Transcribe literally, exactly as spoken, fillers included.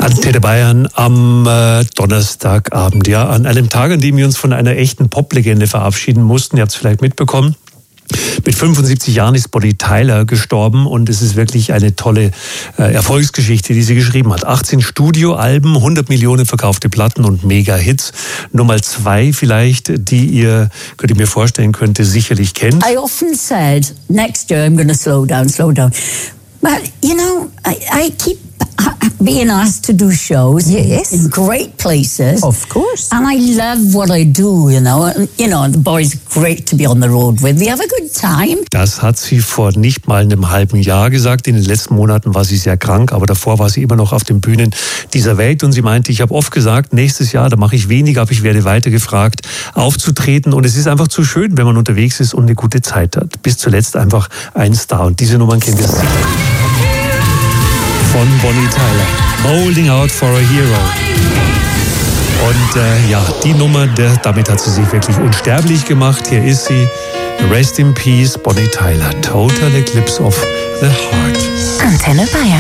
Antenne Bayern am äh, Donnerstagabend, ja, an einem Tag, an dem wir uns von einer echten Poplegende verabschieden mussten. Ihr habt es vielleicht mitbekommen. Mit fünfundsiebzig Jahren ist Bonnie Tyler gestorben und es ist wirklich eine tolle äh, Erfolgsgeschichte, die sie geschrieben hat. achtzehn Studioalben, hundert Millionen verkaufte Platten und Mega-Hits. Nur mal zwei vielleicht, die ihr, könnt ihr mir vorstellen könnte, sicherlich kennt. I often said, next year I'm going to slow down, slow down. But, you know, I, I keep being asked to do shows yes. in great places. Of course. And I love what I do, you know. And, you know, the boys great to be on the road with. We have a good time. Das hat sie vor nicht mal einem halben Jahr gesagt. In den letzten Monaten war sie sehr krank, aber davor war sie immer noch auf den Bühnen dieser Welt. Und sie meinte, ich habe oft gesagt, nächstes Jahr, da mache ich weniger, aber ich werde weiter gefragt, aufzutreten. Und es ist einfach zu schön, wenn man unterwegs ist und eine gute Zeit hat. Bis zuletzt einfach ein Star. Und diese Nummern kennt ihr sicher. Von Bonnie Tyler. Holding Out for a Hero. Und äh, ja, die Nummer, der, damit hat sie sich wirklich unsterblich gemacht. Hier ist sie. Rest in Peace, Bonnie Tyler. Total Eclipse of the Heart. Antenne Bayern.